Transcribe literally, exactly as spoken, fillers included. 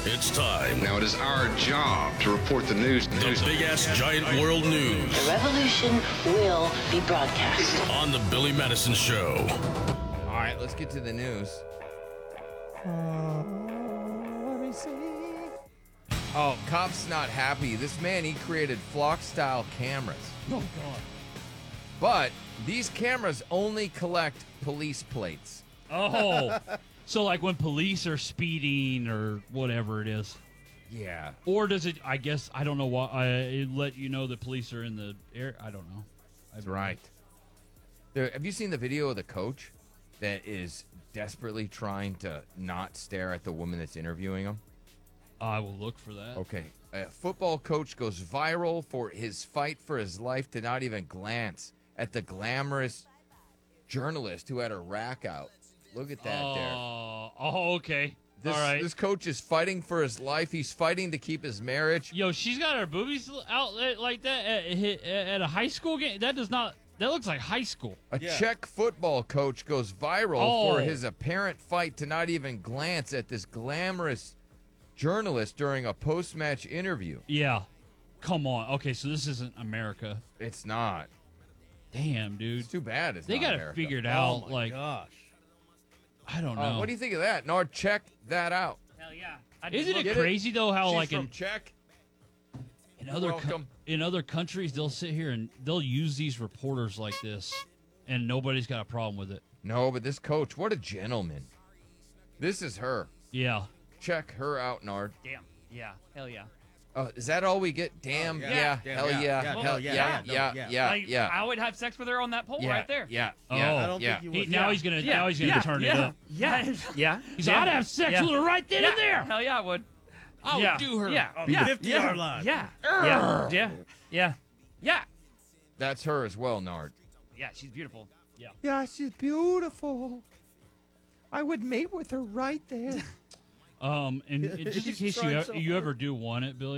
It's time. Now it is our job to report the news. The big-ass giant world news. The revolution will be broadcast. On the Billy Madison Show. All right, let's get to the news. Uh, let me see. Oh, cop's not happy. This man, he created flock-style cameras. Oh, God. But these cameras only collect police plates. Oh, so like when police are speeding or whatever it is. Yeah. Or does it, I guess, I don't know why, I, it let you know that police are in the air. I don't know. That's right. There, have you seen the video of the coach that is desperately trying to not stare at the woman that's interviewing him? I will look for that. Okay. A football coach goes viral for his fight for his life to not even glance at the glamorous journalist who had her rack out. Look at that uh, there. Oh, okay. This, All right. this coach is fighting for his life. He's fighting to keep his marriage. Yo, she's got her boobies out like that at, at a high school game? That does not, that looks like high school. A Yeah. Czech football coach goes viral Oh. for his apparent fight to not even glance at this glamorous journalist during a post-match interview. Yeah. Come on. Okay, so this isn't America. It's not. Damn, dude. It's too bad it's They not got to America. figure it Oh, out. my like, gosh. I don't Uh, know. what do you think of that? Nard, check that out. Hell yeah. I Isn't it Get crazy, though, how She's like from in, Czech. in other co- welcome. in other countries, they'll sit here and they'll use these reporters like this, and nobody's got a problem with it. No, but this coach, what a gentleman. This is her. Yeah. Check her out, Nard. Damn. Yeah. Hell yeah. Uh, is that all we get? Damn, Oh, yeah, yeah. Damn, hell yeah, yeah, yeah, hell hell yeah, yeah, yeah, no, yeah, yeah. yeah, Like, yeah. I would have sex with her on that pole yeah, right there. Yeah, Oh. yeah, I don't yeah. think you He, would. now Yeah. he's gonna Yeah. now he's gonna Yeah. turn yeah. it up. Yeah. Yeah. He's yeah. I'd have sex Yeah. with her right then yeah. and there. Hell yeah, I would. I would yeah. do her. Yeah. On the yeah. fifty-yard yeah. line. Yeah. Yeah. Yeah. Yeah. Yeah. That's her as well, Nard. Yeah. She's beautiful. Yeah, she's beautiful. I would mate with her right there. Um, and, and just in He's case you trying e- so you hard. ever do want it, Billy.